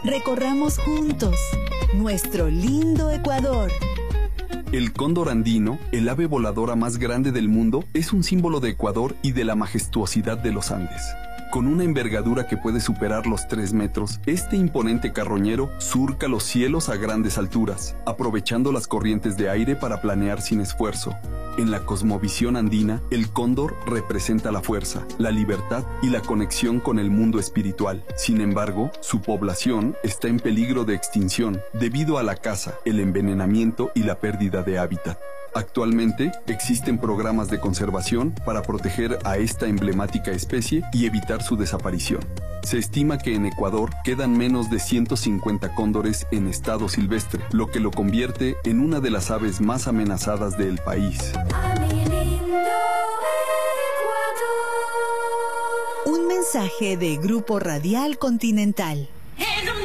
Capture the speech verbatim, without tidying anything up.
Recorramos juntos nuestro lindo Ecuador. El cóndor andino, el ave voladora más grande del mundo, es un símbolo de Ecuador y de la majestuosidad de los Andes. Con una envergadura que puede superar los tres metros, este imponente carroñero surca los cielos a grandes alturas, aprovechando las corrientes de aire para planear sin esfuerzo. En la cosmovisión andina, el cóndor representa la fuerza, la libertad y la conexión con el mundo espiritual. Sin embargo, su población está en peligro de extinción debido a la caza, el envenenamiento y la pérdida de hábitat. Actualmente, existen programas de conservación para proteger a esta emblemática especie y evitar su desaparición. Se estima que en Ecuador quedan menos de ciento cincuenta cóndores en estado silvestre, lo que lo convierte en una de las aves más amenazadas del país. Un mensaje de Grupo Radial Continental.